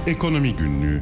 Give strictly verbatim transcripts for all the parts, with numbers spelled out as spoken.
Ekonomi Günlüğü.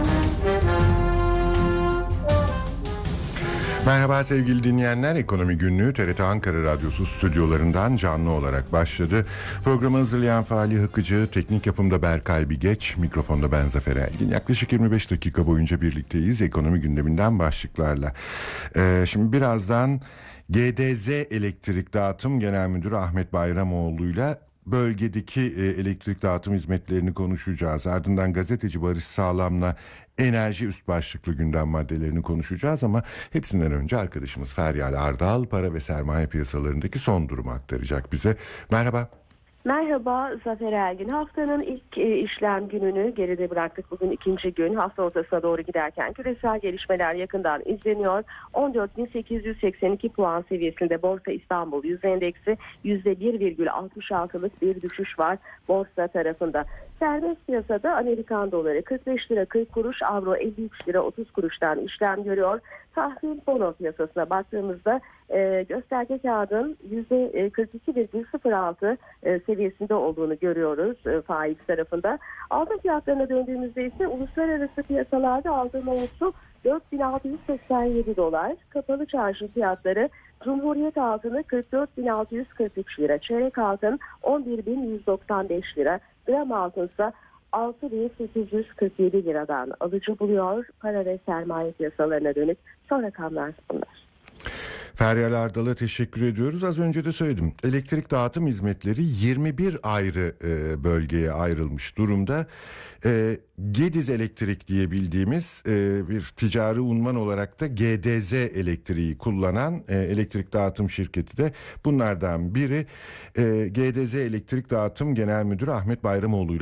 Merhaba sevgili dinleyenler, Ekonomi Günlüğü T R T Ankara Radyosu stüdyolarından canlı olarak başladı. Programı hazırlayan Fahri Hıkıcı, teknik yapımda Berkay Bigeç, mikrofonda ben Zafer Ergin. Yaklaşık yirmi beş dakika boyunca birlikteyiz ekonomi gündeminden başlıklarla. Ee, şimdi birazdan G D Z Elektrik Dağıtım Genel Müdürü Ahmet Bayramoğlu'yla bölgedeki e, elektrik dağıtım hizmetlerini konuşacağız. Ardından gazeteci Barış Sağlam'la enerji üst başlıklı gündem maddelerini konuşacağız ama hepsinden önce arkadaşımız Feryal Ardal para ve sermaye piyasalarındaki son durumu aktaracak bize. Merhaba. Merhaba Zafer Ergin. Haftanın ilk e, işlem gününü geride bıraktık. Bugün ikinci gün. Hafta ortasına doğru giderken küresel gelişmeler yakından izleniyor. on dört bin sekiz yüz seksen iki puan seviyesinde Borsa İstanbul Yüz Endeksi yüzde bir virgül altmış altılık bir düşüş var borsa tarafında. Serbest piyasada Amerikan doları kırk beş lira kırk kuruş, avro elli üç lira otuz kuruştan işlem görüyor. Tahvil bono piyasasına baktığımızda e, gösterge kağıdın yüzde kırk iki virgül sıfır altı e, seviyesinde olduğunu görüyoruz e, faiz tarafında. Altın fiyatlarına döndüğümüzde ise uluslararası piyasalarda altın onsu dört bin altı yüz seksen yedi dolar, kapalı çarşı fiyatları Cumhuriyet altını kırk dört bin altı yüz kırk üç lira, çeyrek altın on bir bin yüz doksan beş lira, gram altın ise altı bin sekiz yüz kırk yedi liradan alıcı buluyor. Para ve sermaye piyasalarına dönük son rakamlar bunlar. Feryal Ardal'a teşekkür ediyoruz. Az önce de söyledim. Elektrik dağıtım hizmetleri yirmi bir ayrı e, bölgeye ayrılmış durumda. E, Gediz Elektrik diye bildiğimiz e, bir ticari unvan olarak da G D Z Elektriği kullanan e, elektrik dağıtım şirketi de bunlardan biri. E, G D Z Elektrik Dağıtım Genel Müdürü Ahmet Bayramoğlu